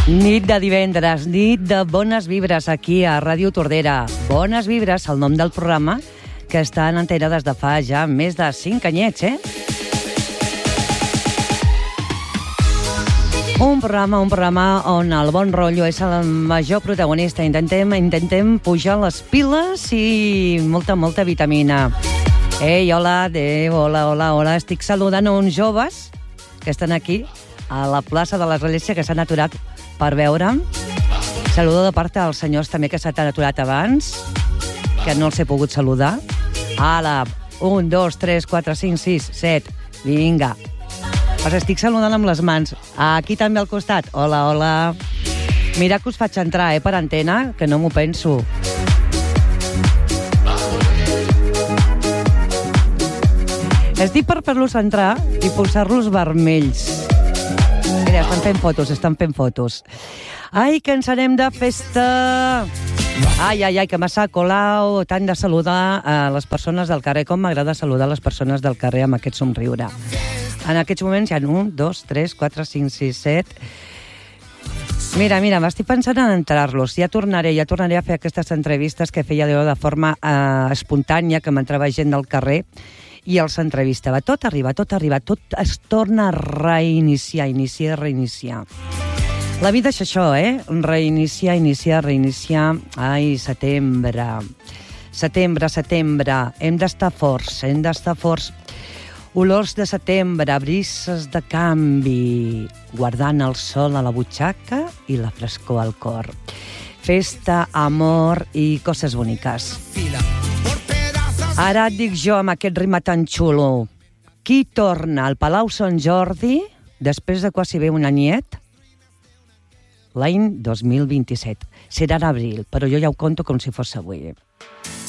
Nit de divendres, nit de bones vibres aquí a Ràdio Tordera. Bones vibres, el nom del programa, que està en antena des de fa ja més de 5 anyets, Un programa on el bon rotllo és el major protagonista. Intentem pujar les piles i molta vitamina. Ei, hola, hola. Estic saludant uns joves que estan aquí a la plaça de l'Església, que s'han aturat per veure'm. Saludo de part dels senyors també que s'han aturat abans, que no els he pogut saludar. Ala, 1, 2, 3, 4, 5, 6, 7. Vinga. Els estic saludant amb les mans. Aquí també al costat. Hola. Mira que us faig entrar, per antena, que no m'ho penso. És dir per fer-los entrar i posar-los vermells. Mira, estan fent fotos. Ai, que ens anem de festa! Ai, que m'ha colau. Tant de saludar a les persones del carrer. Com m'agrada saludar les persones del carrer amb aquest somriure. En aquests moments hi ha 1, 2, 3, 4, 5, 6, 7... Mira, m'estic pensant en entrar-los. Ja tornaré a fer aquestes entrevistes que feia de forma espontània, que m'entrava gent del carrer i els entrevistava. Tot arriba, tot es torna a reiniciar. La vida és això, Reiniciar. Ai, setembre. Hem d'estar forts. Olors de setembre, brises de canvi, guardant el sol a la butxaca i la frescor al cor. Festa, amor i coses boniques. Ara et dic jo amb aquest ritme tan xulo. Qui torna al Palau Sant Jordi després de quasi bé un anyet? L'any 2027. Serà en abril, però jo ja ho conto com si fos avui.